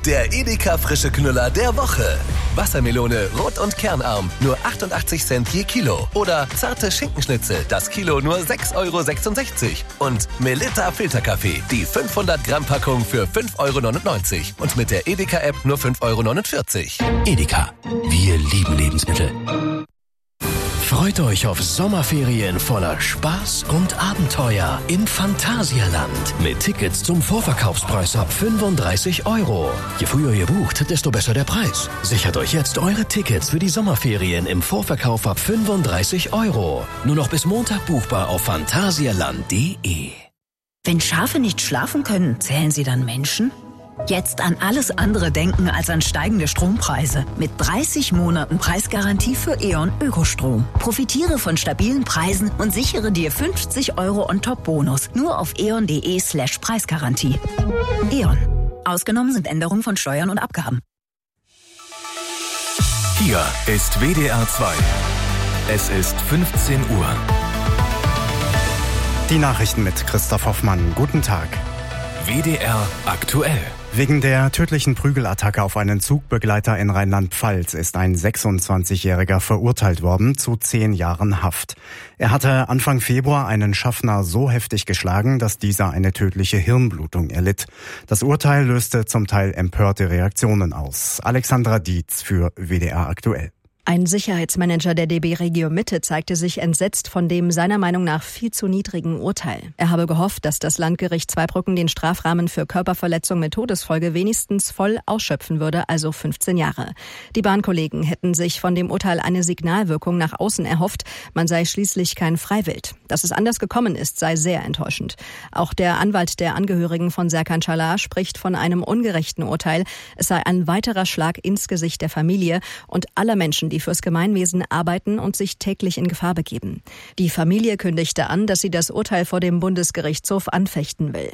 Der Edeka frische Knüller der Woche. Wassermelone rot und kernarm, nur 88 Cent je Kilo. Oder zarte Schinkenschnitzel, das Kilo nur 6,66 €. Und Melitta Filterkaffee, die 500 Gramm Packung für 5,99 €. Und mit der Edeka-App nur 5,49 €. Edeka, wir lieben Lebensmittel. Freut euch auf Sommerferien voller Spaß und Abenteuer im Phantasialand. Mit Tickets zum Vorverkaufspreis ab 35 €. Je früher ihr bucht, desto besser der Preis. Sichert euch jetzt eure Tickets für die Sommerferien im Vorverkauf ab 35 €. Nur noch bis Montag buchbar auf phantasialand.de. Wenn Schafe nicht schlafen können, zählen sie dann Menschen? Jetzt an alles andere denken als an steigende Strompreise. Mit 30 Monaten Preisgarantie für E.ON Ökostrom. Profitiere von stabilen Preisen und sichere dir 50 € On-Top-Bonus. Nur auf eon.de/Preisgarantie. E.ON. Ausgenommen sind Änderungen von Steuern und Abgaben. Hier ist WDR 2. Es ist 15 Uhr. Die Nachrichten mit Christoph Hoffmann. Guten Tag. WDR aktuell. Wegen der tödlichen Prügelattacke auf einen Zugbegleiter in Rheinland-Pfalz ist ein 26-Jähriger verurteilt worden zu 10 Jahren Haft. Er hatte Anfang Februar einen Schaffner so heftig geschlagen, dass dieser eine tödliche Hirnblutung erlitt. Das Urteil löste zum Teil empörte Reaktionen aus. Alexandra Dietz für WDR aktuell. Ein Sicherheitsmanager der DB Regio Mitte zeigte sich entsetzt von dem seiner Meinung nach viel zu niedrigen Urteil. Er habe gehofft, dass das Landgericht Zweibrücken den Strafrahmen für Körperverletzung mit Todesfolge wenigstens voll ausschöpfen würde, also 15 Jahre. Die Bahnkollegen hätten sich von dem Urteil eine Signalwirkung nach außen erhofft, man sei schließlich kein Freiwild. Dass es anders gekommen ist, sei sehr enttäuschend. Auch der Anwalt der Angehörigen von Serkan Çalar spricht von einem ungerechten Urteil. Es sei ein weiterer Schlag ins Gesicht der Familie und aller Menschen, die fürs Gemeinwesen arbeiten und sich täglich in Gefahr begeben. Die Familie kündigte an, dass sie das Urteil vor dem Bundesgerichtshof anfechten will.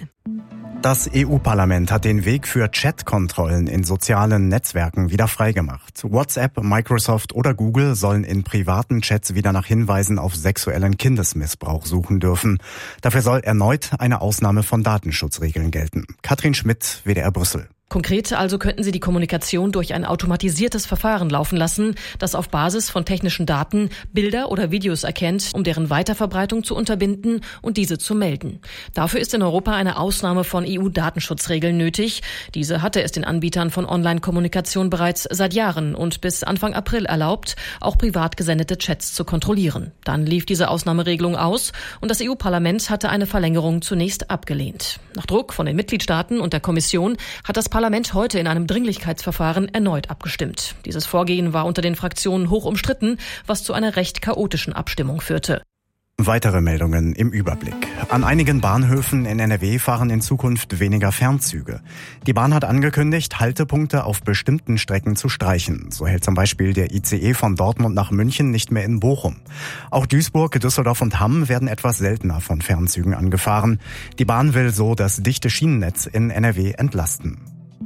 Das EU-Parlament hat den Weg für Chatkontrollen in sozialen Netzwerken wieder freigemacht. WhatsApp, Microsoft oder Google sollen in privaten Chats wieder nach Hinweisen auf sexuellen Kindesmissbrauch suchen dürfen. Dafür soll erneut eine Ausnahme von Datenschutzregeln gelten. Katrin Schmidt, WDR Brüssel. Konkret also könnten Sie die Kommunikation durch ein automatisiertes Verfahren laufen lassen, das auf Basis von technischen Daten Bilder oder Videos erkennt, um deren Weiterverbreitung zu unterbinden und diese zu melden. Dafür ist in Europa eine Ausnahme von EU-Datenschutzregeln nötig. Diese hatte es den Anbietern von Online-Kommunikation bereits seit Jahren und bis Anfang April erlaubt, auch privat gesendete Chats zu kontrollieren. Dann lief diese Ausnahmeregelung aus und das EU-Parlament hatte eine Verlängerung zunächst abgelehnt. Nach Druck von den Mitgliedstaaten und der Kommission hat das Parlament heute in einem Dringlichkeitsverfahren erneut abgestimmt. Dieses Vorgehen war unter den Fraktionen hoch umstritten, was zu einer recht chaotischen Abstimmung führte. Weitere Meldungen im Überblick. An einigen Bahnhöfen in NRW fahren in Zukunft weniger Fernzüge. Die Bahn hat angekündigt, Haltepunkte auf bestimmten Strecken zu streichen. So hält zum Beispiel der ICE von Dortmund nach München nicht mehr in Bochum. Auch Duisburg, Düsseldorf und Hamm werden etwas seltener von Fernzügen angefahren. Die Bahn will so das dichte Schienennetz in NRW entlasten.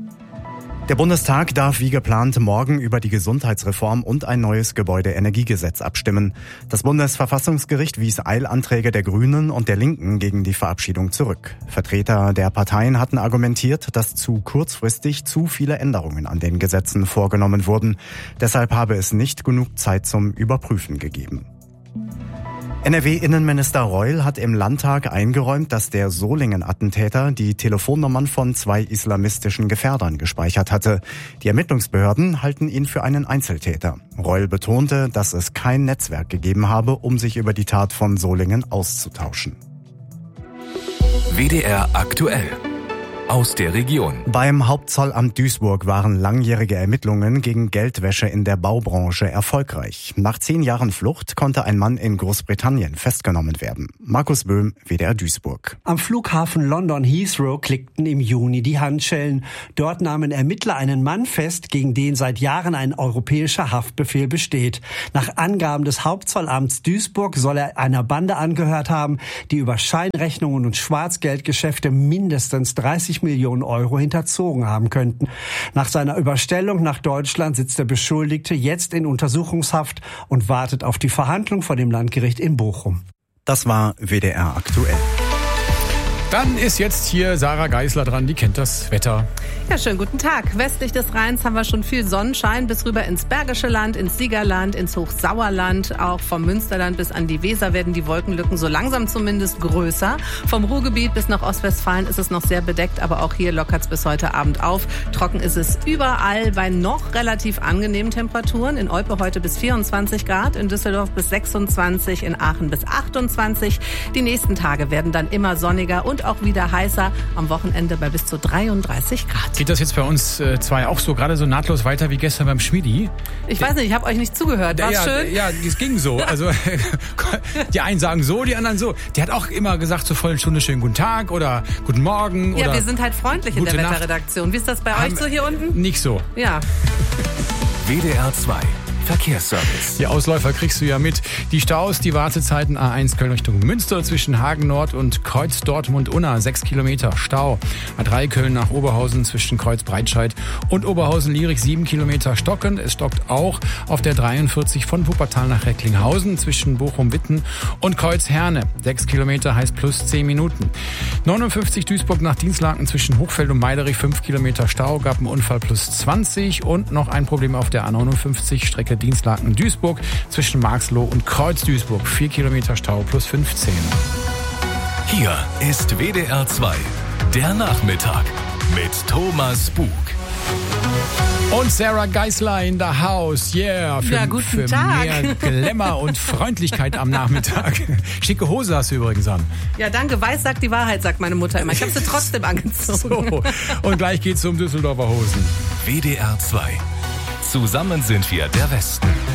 Der Bundestag darf wie geplant morgen über die Gesundheitsreform und ein neues Gebäudeenergiegesetz abstimmen. Das Bundesverfassungsgericht wies Eilanträge der Grünen und der Linken gegen die Verabschiedung zurück. Vertreter der Parteien hatten argumentiert, dass zu kurzfristig zu viele Änderungen an den Gesetzen vorgenommen wurden. Deshalb habe es nicht genug Zeit zum Überprüfen gegeben. NRW-Innenminister Reul hat im Landtag eingeräumt, dass der Solingen-Attentäter die Telefonnummern von 2 islamistischen Gefährdern gespeichert hatte. Die Ermittlungsbehörden halten ihn für einen Einzeltäter. Reul betonte, dass es kein Netzwerk gegeben habe, um sich über die Tat von Solingen auszutauschen. WDR aktuell. Aus der Region. Beim Hauptzollamt Duisburg waren langjährige Ermittlungen gegen Geldwäsche in der Baubranche erfolgreich. Nach 10 Jahren Flucht konnte ein Mann in Großbritannien festgenommen werden. Markus Böhm, WDR Duisburg. Am Flughafen London Heathrow klickten im Juni die Handschellen. Dort nahmen Ermittler einen Mann fest, gegen den seit Jahren ein europäischer Haftbefehl besteht. Nach Angaben des Hauptzollamts Duisburg soll er einer Bande angehört haben, die über Scheinrechnungen und Schwarzgeldgeschäfte mindestens 30 Millionen Euro hinterzogen haben könnten. Nach seiner Überstellung nach Deutschland sitzt der Beschuldigte jetzt in Untersuchungshaft und wartet auf die Verhandlung vor dem Landgericht in Bochum. Das war WDR aktuell. Dann ist jetzt hier Sarah Geisler dran, die kennt das Wetter. Ja, schönen guten Tag. Westlich des Rheins haben wir schon viel Sonnenschein bis rüber ins Bergische Land, ins Siegerland, ins Hochsauerland. Auch vom Münsterland bis an die Weser werden die Wolkenlücken so langsam zumindest größer. Vom Ruhrgebiet bis nach Ostwestfalen ist es noch sehr bedeckt, aber auch hier lockert es bis heute Abend auf. Trocken ist es überall bei noch relativ angenehmen Temperaturen. In Olpe heute bis 24 Grad, in Düsseldorf bis 26, in Aachen bis 28. Die nächsten Tage werden dann immer sonniger und auch wieder heißer. Am Wochenende bei bis zu 33 Grad. Geht das jetzt bei uns zwei auch so gerade so nahtlos weiter wie gestern beim Schmiedi? Ich weiß nicht, ich habe euch nicht zugehört. War's schön? Ja, es ging so. Also die einen sagen so, die anderen so. Die hat auch immer gesagt zur vollen Stunde schönen guten Tag oder guten Morgen. Ja, oder wir sind halt freundlich in der Wetterredaktion. Wie ist das bei euch so hier unten? Nicht so. Ja. WDR 2 Verkehrsservice. Die Ausläufer kriegst du ja mit. Die Staus, die Wartezeiten A1 Köln Richtung Münster zwischen Hagen Nord und Kreuz Dortmund-Unna, 6 Kilometer Stau. A3 Köln nach Oberhausen zwischen Kreuz Breitscheid und Oberhausen-Lierig, 7 Kilometer stockend. Es stockt auch auf der 43 von Wuppertal nach Recklinghausen zwischen Bochum-Witten und Kreuz Herne. 6 Kilometer heißt plus 10 Minuten. 59 Duisburg nach Dienstlaken zwischen Hochfeld und Meiderich, 5 Kilometer Stau, gab einen Unfall plus 20 und noch ein Problem auf der A59 Strecke Dienstlaken-Duisburg zwischen Marxloh und Kreuz-Duisburg. 4 Kilometer Stau plus 15. Hier ist WDR 2, der Nachmittag mit Thomas Bug. Und Sarah Geisler in the house, yeah. Für mehr Glamour und Freundlichkeit am Nachmittag. Schicke Hose hast du übrigens an. Ja, danke. Weiß sagt die Wahrheit, sagt meine Mutter immer. Ich habe sie trotzdem angezogen. So, und gleich geht's um Düsseldorfer Hosen. WDR 2. Zusammen sind wir der Westen.